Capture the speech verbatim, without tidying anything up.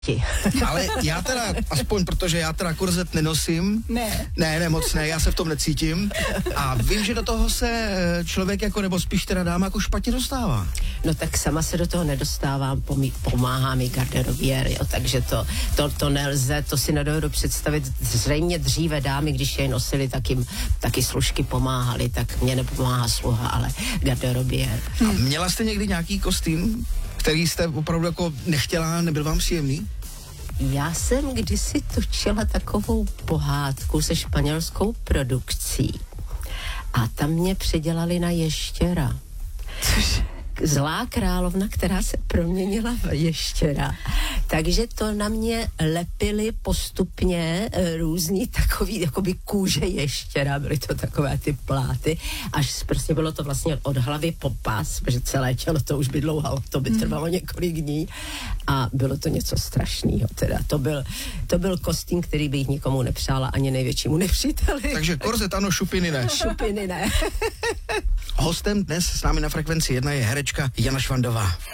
Ale já teda, aspoň protože já teda korzet nenosím. Ne. Ne, ne, moc ne, já se v tom necítím. A vím, že do toho se člověk jako, nebo spíš teda dáma jako špatně dostává. No tak sama se do toho nedostávám, pomí, pomáhá mi garderobiér, jo, takže to, to, to nelze, to si nedovedu představit. Zřejmě dříve dámy, když je nosili, tak jim taky služky pomáhaly, tak mě nepomáhá sluha, ale garderobiér. A měla jste někdy nějaký kostým, který jste opravdu jako nechtěla, nebyl vám příjemný? Já jsem kdysi točila takovou pohádku se španělskou produkcí a tam mě předělali na ještěra. Což? Zlá královna, která se proměnila v ještěra. Takže to na mě lepili postupně e, různý takový jakoby kůže ještěra, byly to takové ty pláty, až prostě bylo to vlastně od hlavy po pás, protože celé tělo to už by dlouhalo, to by trvalo několik dní a bylo to něco strašného. Teda to byl, to byl kostým, který bych nikomu nepřála, ani největšímu nepříteli. Takže korzet ano, šupiny ne. Šupiny ne. Hostem dnes s námi na Frekvenci jedna je herečka Jana Švandová.